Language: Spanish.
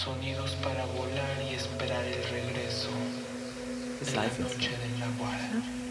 Sonidos para volar y esperar el regreso de la noche del jaguar.